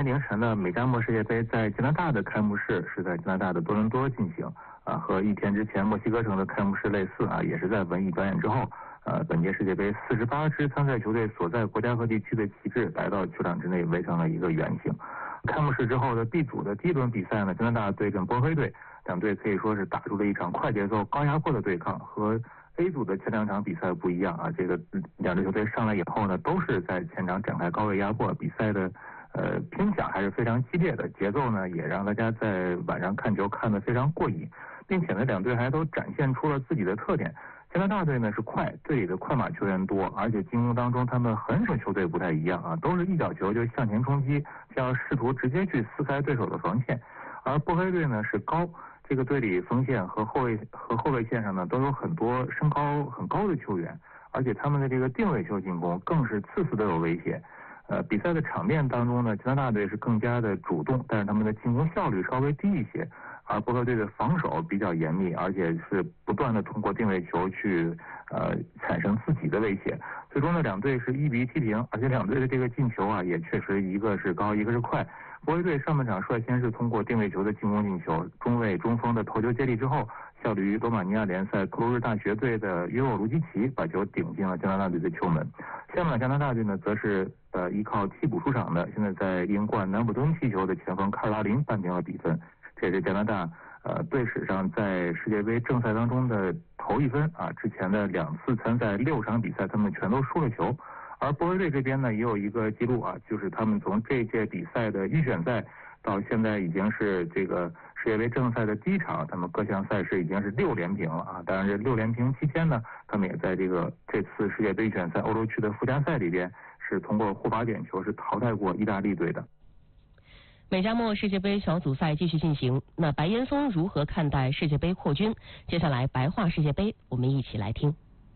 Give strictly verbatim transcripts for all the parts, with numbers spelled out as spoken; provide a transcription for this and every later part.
凌晨的美加墨世界杯在加拿大的开幕式是在加拿大的多伦多进行，啊，和一天之前墨西哥城的开幕式类似啊，也是在文艺表演之后，呃，本届世界杯四十八支参赛球队所在国家和地区的旗帜来到球场之内围成了一个圆形。开幕式之后的 B 组的第一轮比赛呢，加拿大队跟波黑队两队可以说是打出了一场快节奏、高压迫的对抗，和 A 组的前两场比赛不一样啊，这个两支球队上来以后呢，都是在前场展开高位压迫，比赛的呃拼抢还是非常激烈的，节奏呢也让大家在晚上看球看得非常过瘾，并且呢两队还都展现出了自己的特点。加拿大队呢是快，队里的快马球员多，而且进攻当中他们横手球队不太一样啊，都是一脚球就向前冲击，就要试图直接去撕开对手的防线。而波黑队呢是高，这个队里锋线和后卫和后卫线上呢都有很多身高很高的球员，而且他们的这个定位球进攻更是次次都有威胁。呃，比赛的场面当中呢，加拿大队是更加的主动，但是他们的进攻效率稍微低一些，而波黑队的防守比较严密，而且是不断的通过定位球去呃产生自己的威胁。最终呢，两队是一比一踢平，而且两队的这个进球啊，也确实一个是高，一个是快。波黑队上半场率先是通过定位球的进攻进球，中卫中锋的头球接力之后，效力于罗马尼亚联赛克鲁日大学队的约沃卢基奇把球顶进了加拿大队的球门。下半场加拿大队呢，则是呃依靠替补出场的，现在在英冠南普敦踢球的前锋卡尔拉林扳平了比分，这也是加拿大呃队史上在世界杯正赛当中的头一分啊！之前的两次参赛六场比赛，他们全都输了球。而波黑队这边呢，也有一个记录啊，就是他们从这届比赛的预选赛到现在已经是这个世界杯正赛的第一场，他们各项赛事已经是六连平了啊！当然，这六连平期间呢，他们也在这个这次世界杯预选赛欧洲区的附加赛里边，是通过互罚点球是淘汰过意大利队的。 美加墨世界杯小组赛继续进行，那白岩松如何看待世界杯扩军？接下来白话世界杯，我们一起来听。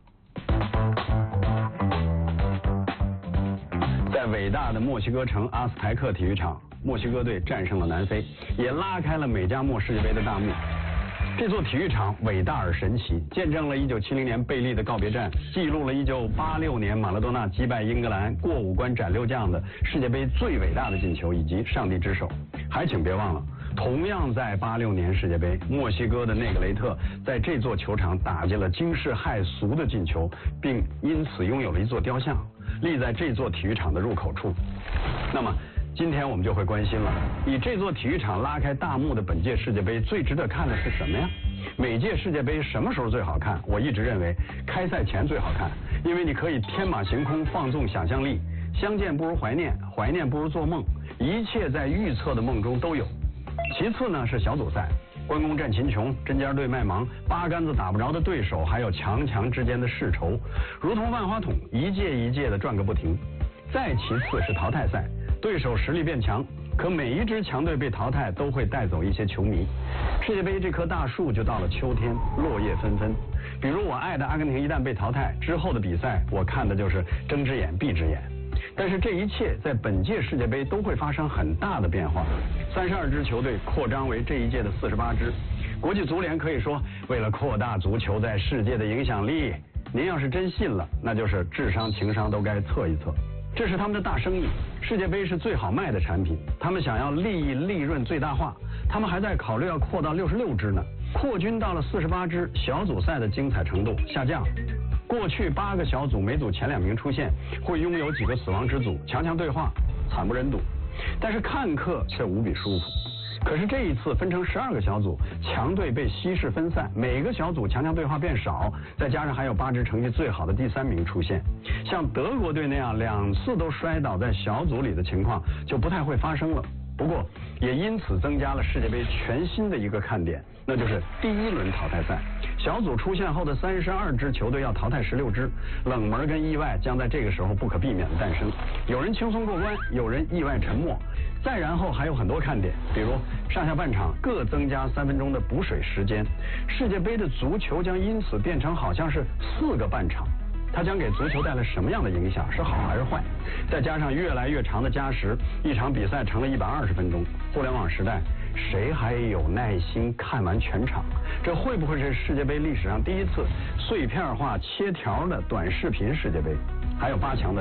在伟大的墨西哥城阿斯台克体育场，墨西哥队战胜了南非，也拉开了美加墨世界杯的大幕。这座体育场伟大而神奇，见证了一九七零年贝利的告别战，记录了一九八六年马拉多纳击败英格兰过五关斩六将的世界杯最伟大的进球，以及上帝之手。还请别忘了，同样在八六年世界杯，墨西哥的内格雷特在这座球场打进了惊世骇俗的进球，并因此拥有了一座雕像，立在这座体育场的入口处。那么今天我们就会关心了，以这座体育场拉开大幕的本届世界杯最值得看的是什么呀？每届世界杯什么时候最好看？我一直认为开赛前最好看，因为你可以天马行空，放纵想象力，相见不如怀念，怀念不如做梦，一切在预测的梦中都有。其次呢是小组赛，关公战秦琼，针尖对麦芒，八竿子打不着的对手，还有强强之间的世仇，如同万花筒，一届一届的转个不停。再其次是淘汰赛，对手实力变强，可每一支强队被淘汰都会带走一些球迷。世界杯这棵大树就到了秋天，落叶纷纷。比如我爱的阿根廷一旦被淘汰之后的比赛，我看的就是睁只眼闭只眼。但是这一切在本届世界杯都会发生很大的变化，三十二支球队扩张为这一届的四十八支。国际足联可以说，为了扩大足球在世界的影响力，您要是真信了，那就是智商情商都该测一测。这是他们的大生意，世界杯是最好卖的产品，他们想要利益利润最大化，他们还在考虑要扩到六十六支呢。扩军到了四十八支，小组赛的精彩程度下降。过去八个小组每组前两名出现，会拥有几个死亡之组，强强对话，惨不忍睹。但是看客却无比舒服。可是这一次分成十二个小组，强队被稀释分散，每个小组强强对话变少，再加上还有八支成绩最好的第三名出现，像德国队那样两次都摔倒在小组里的情况就不太会发生了。不过也因此增加了世界杯全新的一个看点，那就是第一轮淘汰赛。小组出现后的三十二支球队要淘汰十六支，冷门跟意外将在这个时候不可避免的诞生。有人轻松过关，有人意外沉没。再然后还有很多看点，比如上下半场各增加三分钟的补水时间，世界杯的足球将因此变成好像是四个半场。它将给足球带来什么样的影响？是好还是坏？再加上越来越长的加时，一场比赛成了一百二十分钟。互联网时代，谁还有耐心看完全场？这会不会是世界杯历史上第一次碎片化切条的短视频世界杯？还有八强的